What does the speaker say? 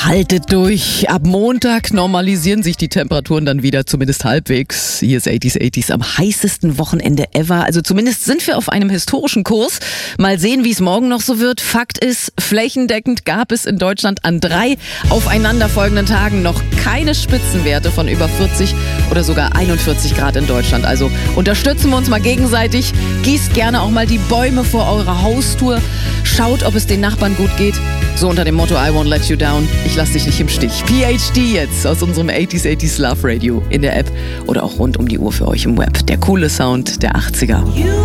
Haltet durch. Ab Montag normalisieren sich die Temperaturen dann wieder, zumindest halbwegs. Hier ist 80s am heißesten Wochenende ever. Also zumindest sind wir auf einem historischen Kurs. Mal sehen, wie es morgen noch so wird. Fakt ist, flächendeckend gab es in Deutschland an 3 aufeinanderfolgenden Tagen noch keine Spitzenwerte von über 40 oder sogar 41 Grad in Deutschland. Also unterstützen wir uns mal gegenseitig. Gießt gerne auch mal die Bäume vor eurer Haustür. Schaut, ob es den Nachbarn gut geht. So unter dem Motto I won't let you down. Ich lass dich nicht im Stich. PhD jetzt aus unserem 80s Love Radio in der App oder auch rund um die Uhr für euch im Web. Der coole Sound der 80er.